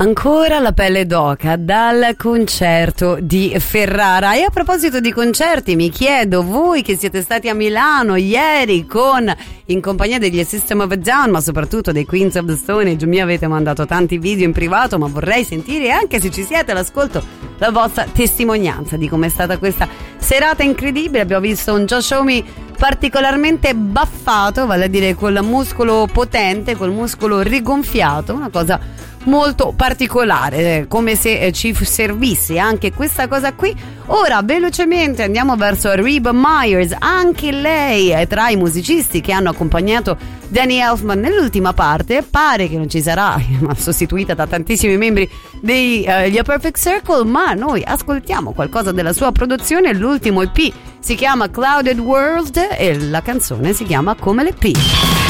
Ancora la pelle d'oca dal concerto di Ferrara. E a proposito di concerti, mi chiedo, voi che siete stati a Milano ieri in compagnia degli System of a Down, ma soprattutto dei Queens of the Stone Age, mi avete mandato tanti video in privato, ma vorrei sentire, anche se ci siete all'ascolto, la vostra testimonianza di com'è stata questa serata incredibile. Abbiamo visto un Josh Homme particolarmente baffato, vale a dire col muscolo potente, col muscolo rigonfiato, una cosa molto particolare, come se ci servisse anche questa cosa qui. Ora velocemente andiamo verso Reba Myers, anche lei è tra i musicisti che hanno accompagnato Danny Elfman nell'ultima parte. Pare che non ci sarà, sostituita da tantissimi membri degli A Perfect Circle, ma noi ascoltiamo qualcosa della sua produzione. L'ultimo EP si chiama Clouded World e la canzone si chiama come l'EP.